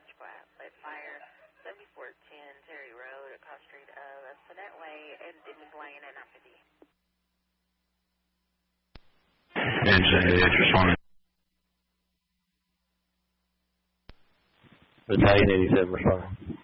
Lit fire, 7410 Terry Road, across street of Sinet Way and Dimmons Lane at 950. It's responding. Battalion 87 responding.